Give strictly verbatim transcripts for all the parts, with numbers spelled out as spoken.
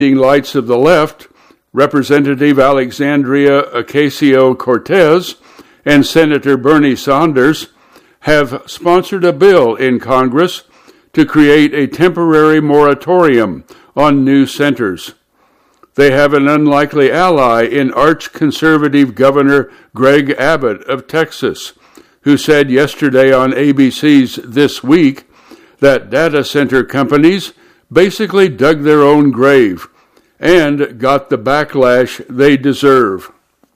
lights of the left, Representative Alexandria Ocasio-Cortez and Senator Bernie Sanders have sponsored a bill in Congress to create a temporary moratorium on new centers. They have an unlikely ally in arch-conservative Governor Greg Abbott of Texas, who said yesterday on A B C's This Week that data center companies basically dug their own grave and got the backlash they deserve.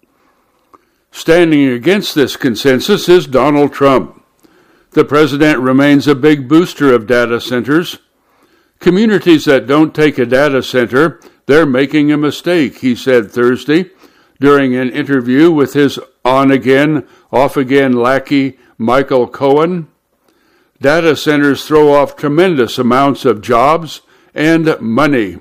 Standing against this consensus is Donald Trump. The president remains a big booster of data centers. Communities that don't take a data center, they're making a mistake, he said Thursday during an interview with his on-again, off-again lackey, Michael Cohen. Data centers throw off tremendous amounts of jobs and money.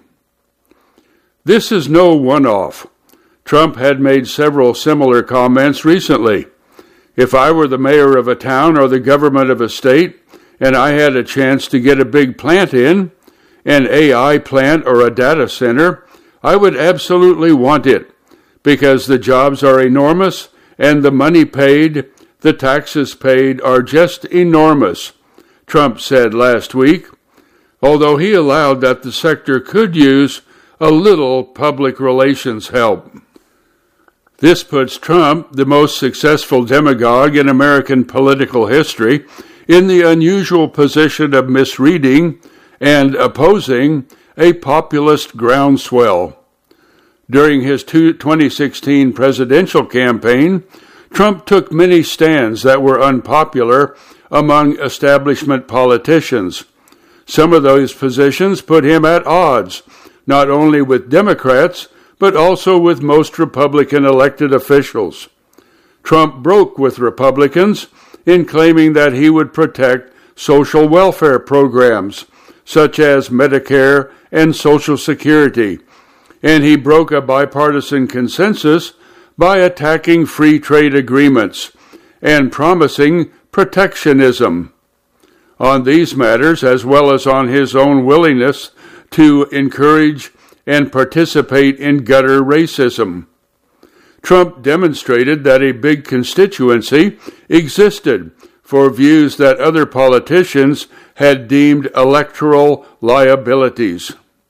This is no one-off. Trump had made several similar comments recently. If I were the mayor of a town or the government of a state, and I had a chance to get a big plant in, an A I plant or a data center, I would absolutely want it, because the jobs are enormous and the money paid, the taxes paid, are just enormous, Trump said last week, although he allowed that the sector could use a little public relations help. This puts Trump, the most successful demagogue in American political history, in the unusual position of misreading and opposing a populist groundswell. During his twenty sixteen presidential campaign, Trump took many stands that were unpopular among establishment politicians. Some of those positions put him at odds, not only with Democrats, but also with most Republican elected officials. Trump broke with Republicans in claiming that he would protect social welfare programs, such as Medicare and Social Security, and he broke a bipartisan consensus by attacking free trade agreements and promising protectionism. On these matters, as well as on his own willingness to encourage and participate in gutter racism, Trump demonstrated that a big constituency existed for views that other politicians had deemed electoral liabilities.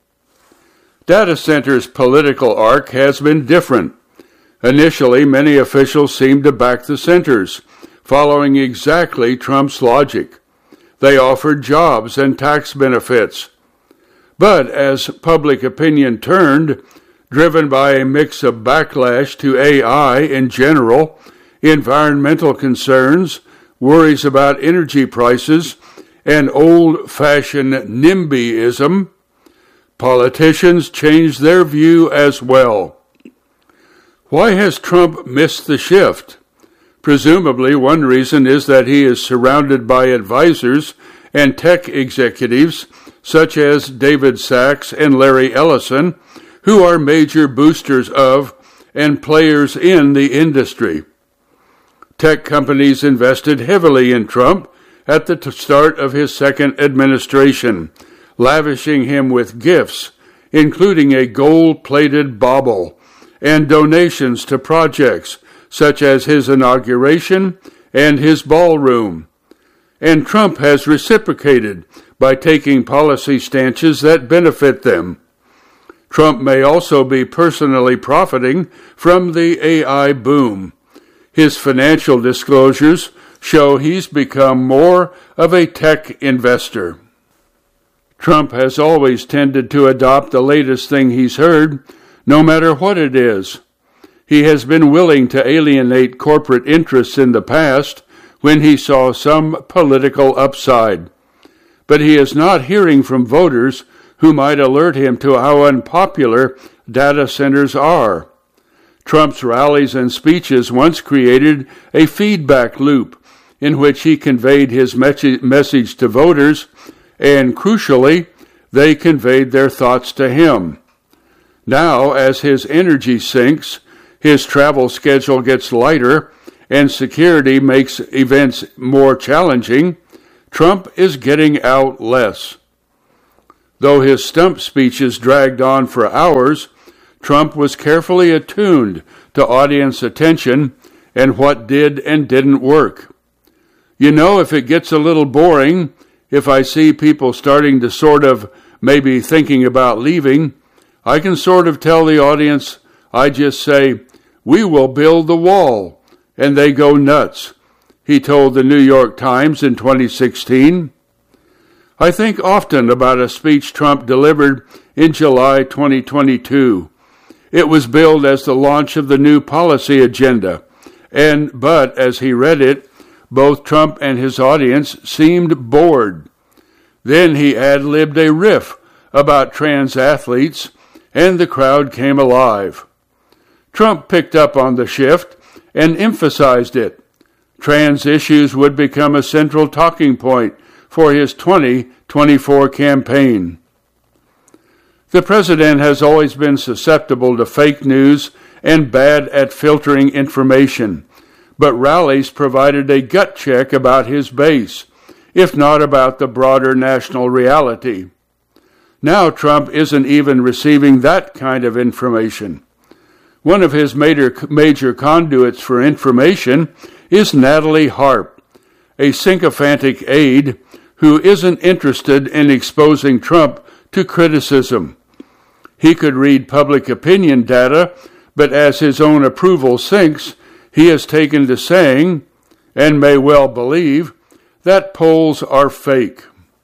Data centers' political arc has been different. Initially, many officials seemed to back the centers, following exactly Trump's logic. They offered jobs and tax benefits. But as public opinion turned, driven by a mix of backlash to A I in general, environmental concerns, worries about energy prices, and old-fashioned NIMBYism, politicians changed their view as well. Why has Trump missed the shift? Presumably, one reason is that he is surrounded by advisors and tech executives such as David Sacks and Larry Ellison, who are major boosters of and players in the industry. Tech companies invested heavily in Trump at the start of his second administration, lavishing him with gifts, including a gold-plated bauble, and donations to projects such as his inauguration and his ballroom. And Trump has reciprocated by taking policy stances that benefit them. Trump may also be personally profiting from the A I boom. His financial disclosures show he's become more of a tech investor. Trump has always tended to adopt the latest thing he's heard, no matter what it is. He has been willing to alienate corporate interests in the past when he saw some political upside. But he is not hearing from voters who might alert him to how unpopular data centers are. Trump's rallies and speeches once created a feedback loop in which he conveyed his me- message to voters, and crucially, they conveyed their thoughts to him. Now, as his energy sinks, his travel schedule gets lighter, and security makes events more challenging, Trump is getting out less. Though his stump speeches dragged on for hours, Trump was carefully attuned to audience attention and what did and didn't work. You know, if it gets a little boring, if I see people starting to sort of maybe thinking about leaving, I can sort of tell the audience, I just say, "We will build the wall," and they go nuts, he told the New York Times in twenty sixteen. I think often about a speech Trump delivered in July twenty twenty-two. It was billed as the launch of the new policy agenda, and but as he read it, both Trump and his audience seemed bored. Then he ad-libbed a riff about trans athletes, and the crowd came alive. Trump picked up on the shift and emphasized it. Trans issues would become a central talking point for his twenty twenty-four campaign. The president has always been susceptible to fake news and bad at filtering information, but rallies provided a gut check about his base, if not about the broader national reality. Now Trump isn't even receiving that kind of information. One of his major, major conduits for information is Natalie Harp, a sycophantic aide who isn't interested in exposing Trump to criticism. He could read public opinion data, but as his own approval sinks, he has taken to saying, and may well believe, that polls are fake.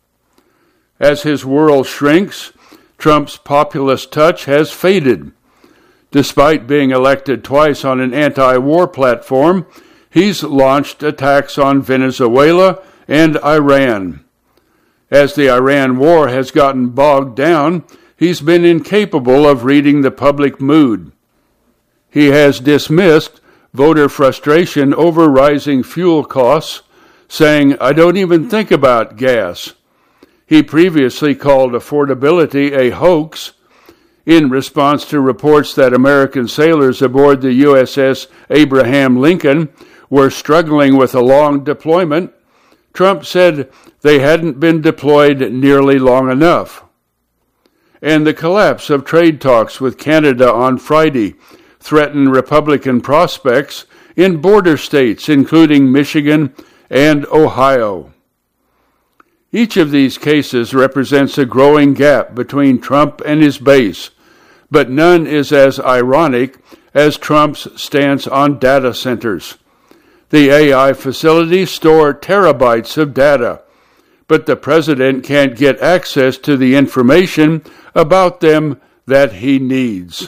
As his world shrinks, Trump's populist touch has faded. Despite being elected twice on an anti-war platform, he's launched attacks on Venezuela and Iran. As the Iran war has gotten bogged down, he's been incapable of reading the public mood. He has dismissed voter frustration over rising fuel costs, saying, "I don't even think about gas." He previously called affordability a hoax in response to reports that American sailors aboard the U S S Abraham Lincoln were struggling with a long deployment. Trump said they hadn't been deployed nearly long enough. And the collapse of trade talks with Canada on Friday threatened Republican prospects in border states, including Michigan and Ohio. Each of these cases represents a growing gap between Trump and his base, but none is as ironic as Trump's stance on data centers. The A I facilities store terabytes of data, but the president can't get access to the information about them that he needs.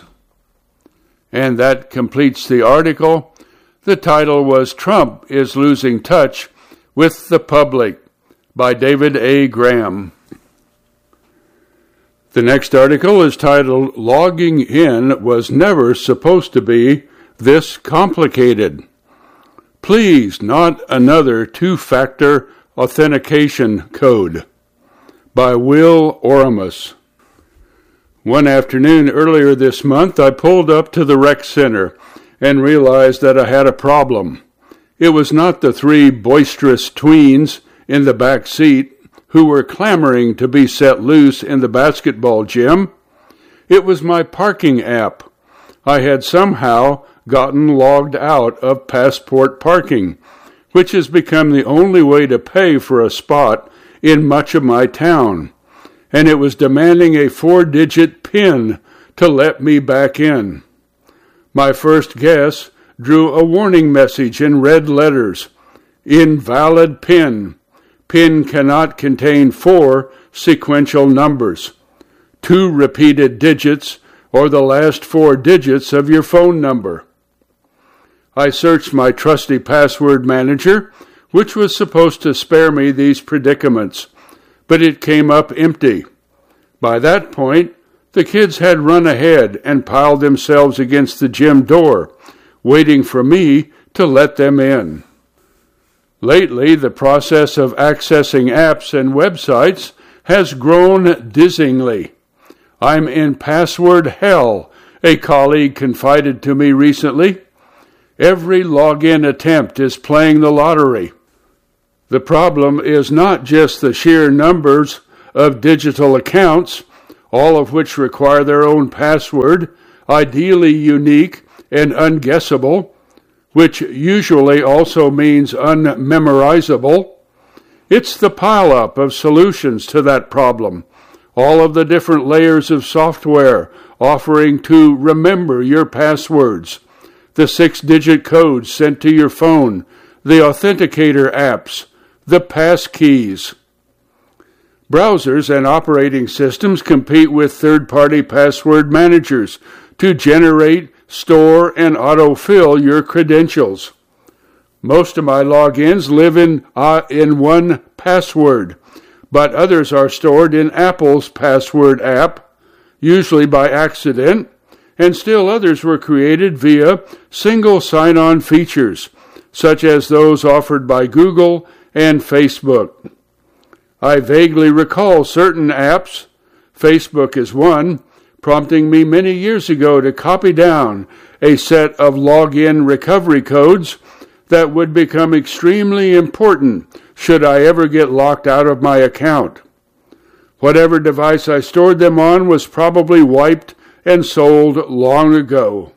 And that completes the article. The title was "Trump is Losing Touch with the Public" by David A. Graham. The next article is titled "Logging In Was Never Supposed to Be This Complicated. Please, not another two-factor authentication code" by Will Oramus. One afternoon earlier this month, I pulled up to the rec center and realized that I had a problem. It was not the three boisterous tweens in the back seat who were clamoring to be set loose in the basketball gym. It was my parking app. I had somehow gotten logged out of Passport Parking, which has become the only way to pay for a spot in much of my town, and it was demanding a four-digit PIN to let me back in. My first guess drew a warning message in red letters: "Invalid PIN. PIN cannot contain four sequential numbers, two repeated digits, or the last four digits of your phone number." I searched my trusty password manager, which was supposed to spare me these predicaments, but it came up empty. By that point, the kids had run ahead and piled themselves against the gym door, waiting for me to let them in. Lately, the process of accessing apps and websites has grown dizzyingly. "I'm in password hell," a colleague confided to me recently. "Every login attempt is playing the lottery." The problem is not just the sheer numbers of digital accounts, all of which require their own password, ideally unique and unguessable, which usually also means unmemorizable. It's the pileup of solutions to that problem, all of the different layers of software offering to remember your passwords, the six-digit codes sent to your phone, the authenticator apps, the passkeys. Browsers and operating systems compete with third-party password managers to generate, store, and autofill your credentials. Most of my logins live in, uh, in one password, but others are stored in Apple's password app, usually by accident, and still others were created via single sign-on features, such as those offered by Google and Facebook. I vaguely recall certain apps, Facebook is one, prompting me many years ago to copy down a set of login recovery codes that would become extremely important should I ever get locked out of my account. Whatever device I stored them on was probably wiped and sold long ago.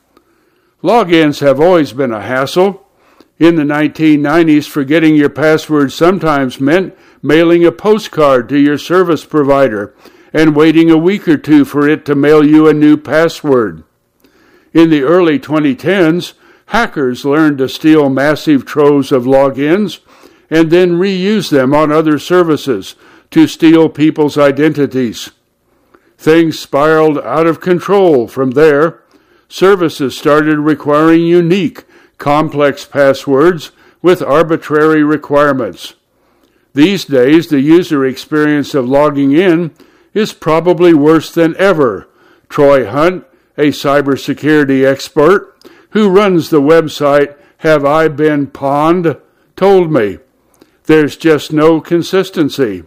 Logins have always been a hassle. In the nineteen nineties, forgetting your password sometimes meant mailing a postcard to your service provider and waiting a week or two for it to mail you a new password. In the early twenty tens, hackers learned to steal massive troves of logins and then reuse them on other services to steal people's identities. Things spiraled out of control from there. Services started requiring unique, complex passwords with arbitrary requirements. These days, the user experience of logging in is probably worse than ever. Troy Hunt, a cybersecurity expert who runs the website Have I Been Pwned, told me. There's just no consistency.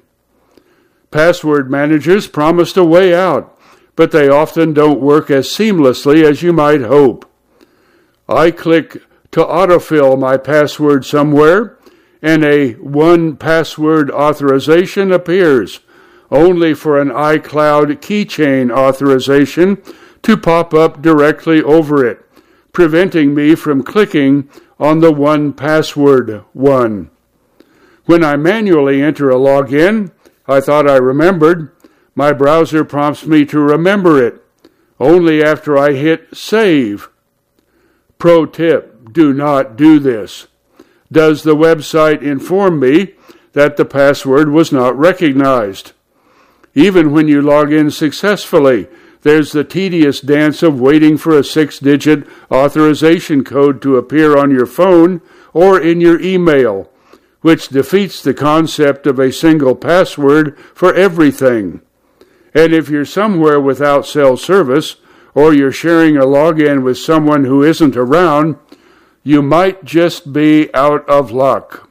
Password managers promised a way out, but they often don't work as seamlessly as you might hope. I click to autofill my password somewhere, and a one password authorization appears, only for an iCloud keychain authorization to pop up directly over it, preventing me from clicking on the one password one. When I manually enter a login, I thought I remembered. My browser prompts me to remember it, only after I hit save. Pro tip, do not do this. Does the website inform me that the password was not recognized? Even when you log in successfully, there's the tedious dance of waiting for a six-digit authorization code to appear on your phone or in your email, which defeats the concept of a single password for everything. And if you're somewhere without cell service, or you're sharing a login with someone who isn't around, you might just be out of luck.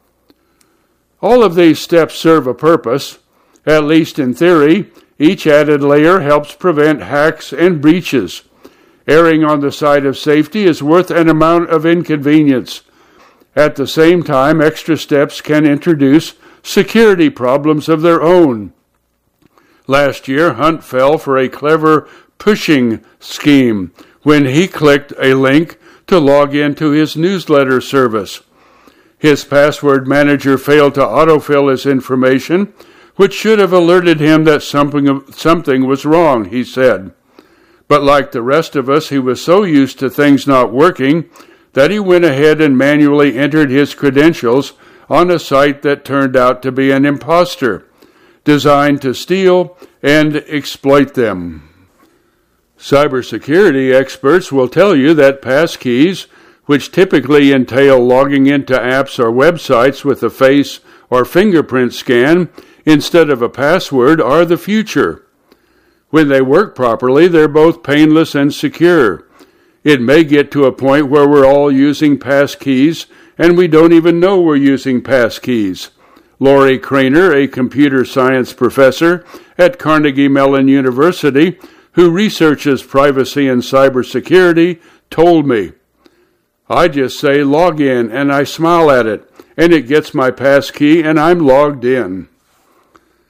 All of these steps serve a purpose. At least in theory, each added layer helps prevent hacks and breaches. Erring on the side of safety is worth an amount of inconvenience. At the same time, extra steps can introduce security problems of their own. Last year, Hunt fell for a clever pushing scheme when he clicked a link to log into his newsletter service. His password manager failed to autofill his information, which should have alerted him that something, something was wrong, he said. But like the rest of us, he was so used to things not working that he went ahead and manually entered his credentials on a site that turned out to be an imposter, designed to steal and exploit them. Cybersecurity experts will tell you that passkeys, which typically entail logging into apps or websites with a face or fingerprint scan instead of a password, are the future. When they work properly, they're both painless and secure. It may get to a point where we're all using passkeys and we don't even know we're using passkeys. Lori Craner, a computer science professor at Carnegie Mellon University, who researches privacy and cybersecurity, told me, I just say log in and I smile at it, and it gets my passkey and I'm logged in.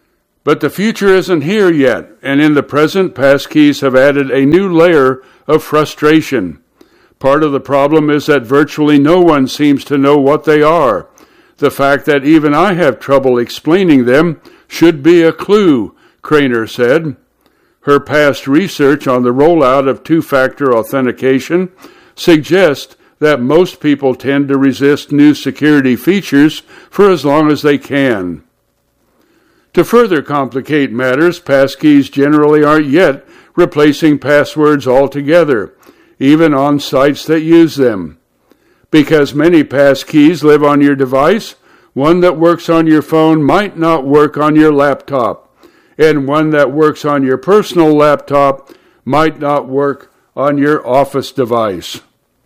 But the future isn't here yet, and in the present, passkeys have added a new layer of frustration. Part of the problem is that virtually no one seems to know what they are. The fact that even I have trouble explaining them should be a clue, Craner said. Her past research on the rollout of two-factor authentication suggests that most people tend to resist new security features for as long as they can. To further complicate matters, passkeys generally aren't yet replacing passwords altogether, even on sites that use them. Because many passkeys live on your device, one that works on your phone might not work on your laptop, and one that works on your personal laptop might not work on your office device.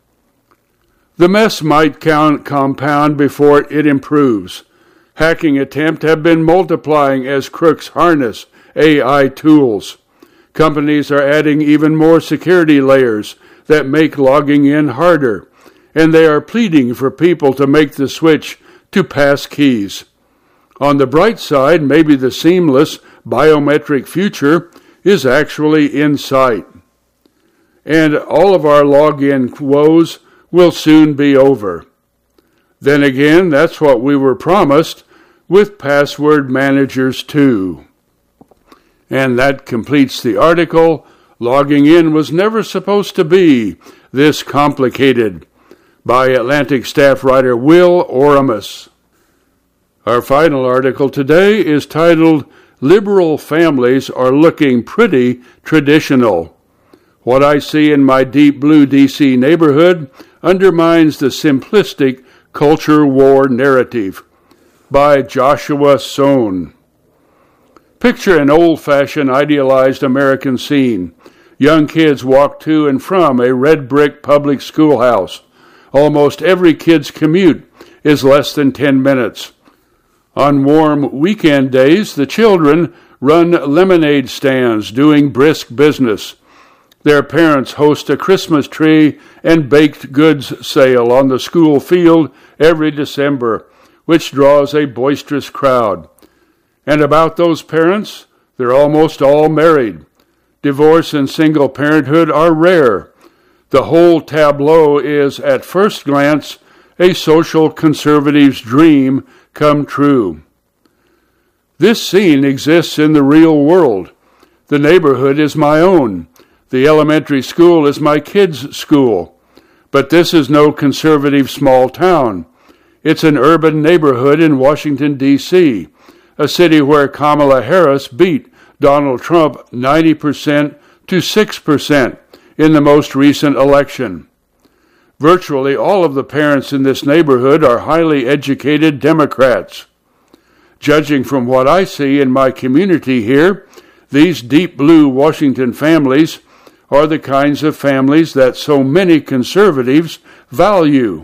The mess might count compound before it improves. Hacking attempts have been multiplying as crooks harness A I tools. Companies are adding even more security layers that make logging in harder, and they are pleading for people to make the switch to passkeys. On the bright side, maybe the seamless biometric future is actually in sight. And all of our login woes will soon be over. Then again, that's what we were promised with password managers too. And that completes the article. Logging in was never supposed to be this complicated, by Atlantic staff writer Will Oramus. Our final article today is titled, Liberal Families Are Looking Pretty Traditional. What I see in my deep blue D C neighborhood undermines the simplistic culture war narrative, by Joshua Sohn. Picture an old-fashioned idealized American scene. Young kids walk to and from a red brick public schoolhouse. Almost every kid's commute is less than ten minutes. On warm weekend days, the children run lemonade stands doing brisk business. Their parents host a Christmas tree and baked goods sale on the school field every December, which draws a boisterous crowd. And about those parents, they're almost all married. Divorce and single parenthood are rare. The whole tableau is, at first glance, a social conservative's dream come true. This scene exists in the real world. The neighborhood is my own. The elementary school is my kids' school. But this is no conservative small town. It's an urban neighborhood in Washington, D C, a city where Kamala Harris beat Donald Trump ninety percent to six percent in the most recent election. Virtually all of the parents in this neighborhood are highly educated Democrats. Judging from what I see in my community here, these deep blue Washington families are the kinds of families that so many conservatives value.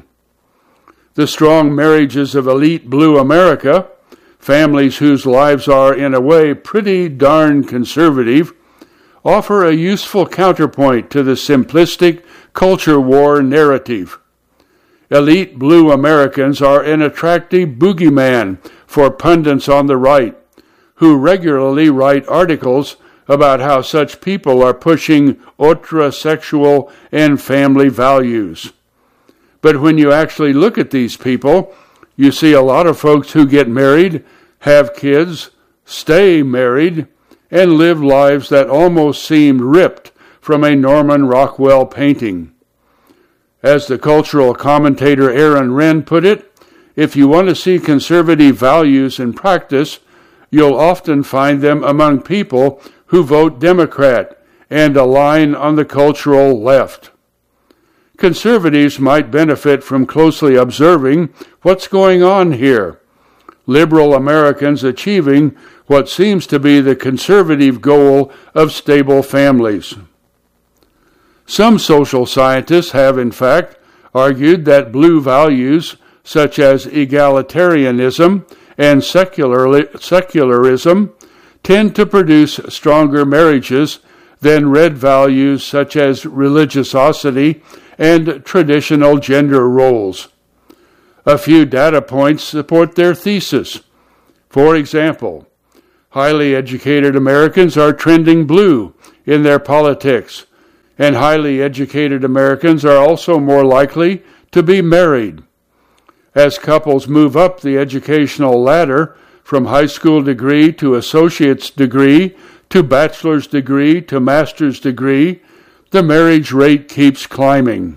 The strong marriages of elite blue America, families whose lives are in a way pretty darn conservative, offer a useful counterpoint to the simplistic culture war narrative. Elite blue Americans are an attractive boogeyman for pundits on the right, who regularly write articles about how such people are pushing ultra-sexual and family values. But when you actually look at these people, you see a lot of folks who get married, have kids, stay married, and live lives that almost seem ripped from a Norman Rockwell painting. As the cultural commentator Aaron Wren put it, if you want to see conservative values in practice, you'll often find them among people who vote Democrat and align on the cultural left. Conservatives might benefit from closely observing what's going on here. Liberal Americans achieving what seems to be the conservative goal of stable families. Some social scientists have, in fact, argued that blue values such as egalitarianism and secularism tend to produce stronger marriages than red values such as religiosity and traditional gender roles. A few data points support their thesis. For example, Highly educated Americans are trending blue in their politics, and highly educated Americans are also more likely to be married. As couples move up the educational ladder from high school degree to associate's degree to bachelor's degree to master's degree, the marriage rate keeps climbing.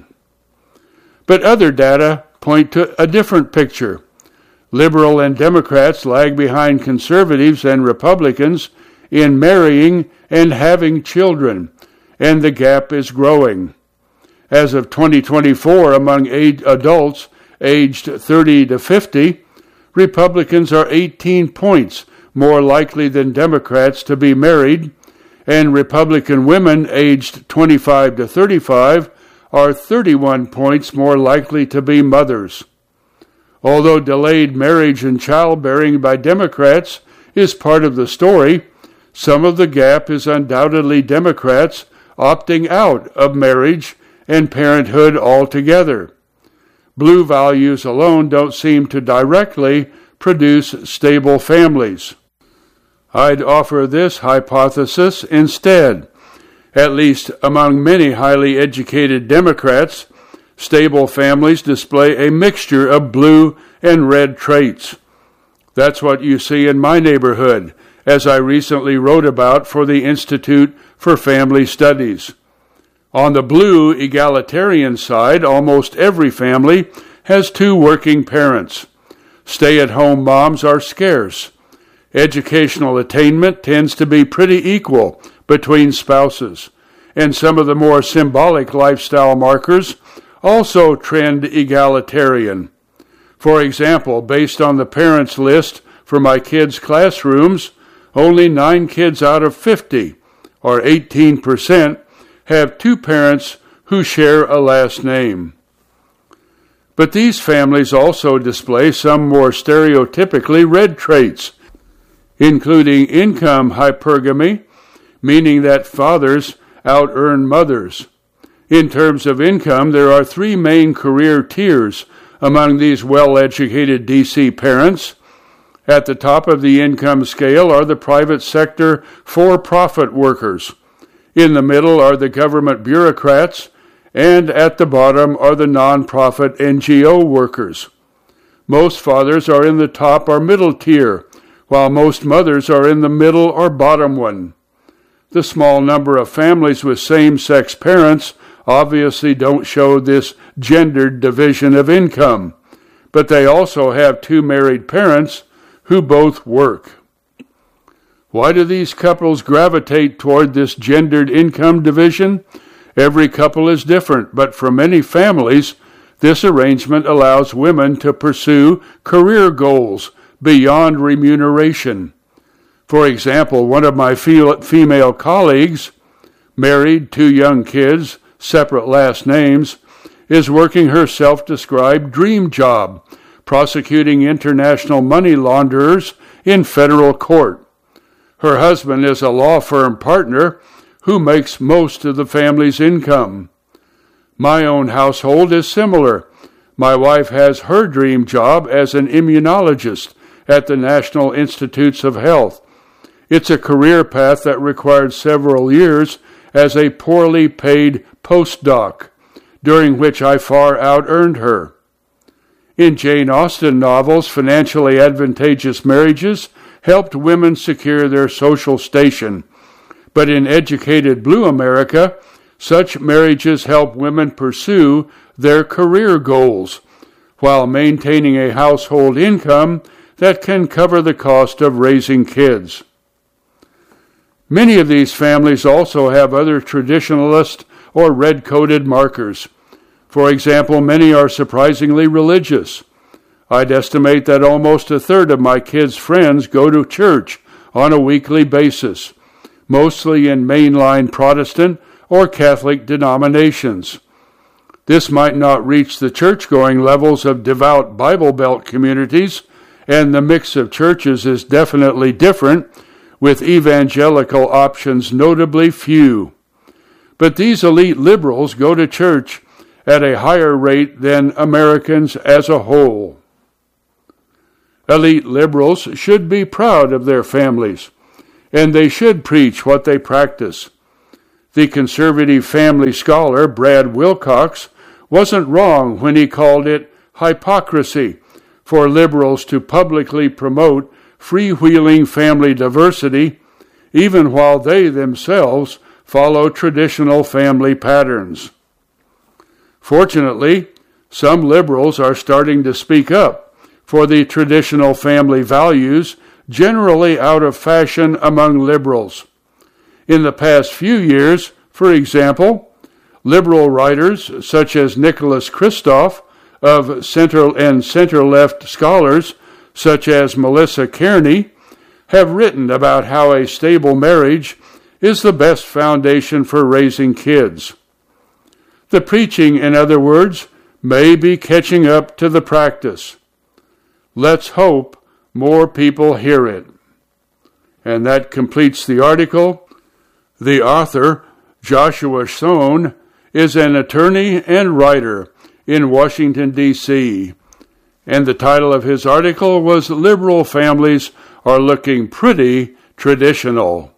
But other data point to a different picture. Liberal and Democrats lag behind conservatives and Republicans in marrying and having children, and the gap is growing. As of twenty twenty-four, among adults aged thirty to fifty, Republicans are eighteen points more likely than Democrats to be married, and Republican women aged twenty-five to thirty-five are thirty-one points more likely to be mothers. Although delayed marriage and childbearing by Democrats is part of the story, some of the gap is undoubtedly Democrats opting out of marriage and parenthood altogether. Blue values alone don't seem to directly produce stable families. I'd offer this hypothesis instead. At least among many highly educated Democrats, stable families display a mixture of blue and red traits. That's what you see in my neighborhood, as I recently wrote about for the Institute for Family Studies. On the blue egalitarian side, almost every family has two working parents. Stay-at-home moms are scarce. Educational attainment tends to be pretty equal between spouses, and some of the more symbolic lifestyle markers also trend egalitarian. For example, based on the parents' list for my kids' classrooms, only nine kids out of fifty, or eighteen percent, have two parents who share a last name. But these families also display some more stereotypically red traits, including income hypergamy, meaning that fathers out-earn mothers. In terms of income, there are three main career tiers among these well-educated D C parents. At the top of the income scale are the private sector for-profit workers. In the middle are the government bureaucrats, and at the bottom are the nonprofit N G O workers. Most fathers are in the top or middle tier, while most mothers are in the middle or bottom one. The small number of families with same-sex parents obviously don't show this gendered division of income, but they also have two married parents who both work. Why do these couples gravitate toward this gendered income division? Every couple is different, but for many families, this arrangement allows women to pursue career goals beyond remuneration. For example, one of my female colleagues, married, two young kids, separate last names, is working her self-described dream job, prosecuting international money launderers in federal court. Her husband is a law firm partner who makes most of the family's income. My own household is similar. My wife has her dream job as an immunologist at the National Institutes of Health. It's a career path that required several years as a poorly paid postdoc, during which I far out-earned her. In Jane Austen novels, financially advantageous marriages helped women secure their social station. But in educated blue America, such marriages help women pursue their career goals while maintaining a household income that can cover the cost of raising kids. Many of these families also have other traditionalist or red-coded markers. For example, many are surprisingly religious. I'd estimate that almost a third of my kids' friends go to church on a weekly basis, mostly in mainline Protestant or Catholic denominations. This might not reach the church-going levels of devout Bible Belt communities, and the mix of churches is definitely different, with evangelical options notably few. But these elite liberals go to church at a higher rate than Americans as a whole. Elite liberals should be proud of their families. and they should preach what they practice. The conservative family scholar Brad Wilcox wasn't wrong when he called it hypocrisy for liberals to publicly promote freewheeling family diversity, even while they themselves follow traditional family patterns. Fortunately, some liberals are starting to speak up for the traditional family values generally out of fashion among liberals. In the past few years, for example, liberal writers such as Nicholas Kristof of center and center-left scholars such as Melissa Kearney have written about how a stable marriage is the best foundation for raising kids. The preaching, in other words, may be catching up to the practice. Let's hope more people hear it. And that completes the article. The author, Joshua Sohn, is an attorney and writer in Washington, D C, and the title of his article was Liberal Families Are Looking Pretty Traditional.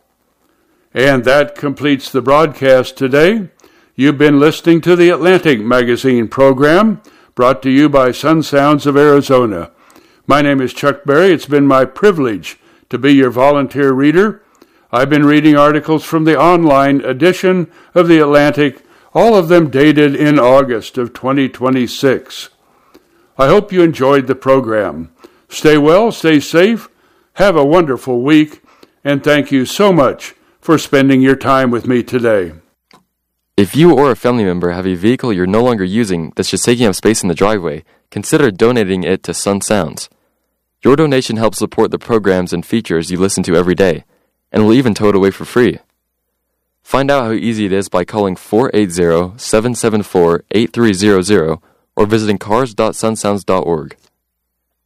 And that completes the broadcast today. You've been listening to the Atlantic Magazine program, brought to you by Sun Sounds of Arizona. My name is Chuck Berry. It's been my privilege to be your volunteer reader. I've been reading articles from the online edition of the Atlantic, all of them dated in August of twenty twenty-six. I hope you enjoyed the program. Stay well, stay safe, have a wonderful week, and thank you so much for spending your time with me today. If you or a family member have a vehicle you're no longer using that's just taking up space in the driveway, consider donating it to Sun Sounds. Your donation helps support the programs and features you listen to every day, and will even tow it away for free. Find out how easy it is by calling four eight zero, seven seven four, eight three zero zero or visiting cars dot sun sounds dot org.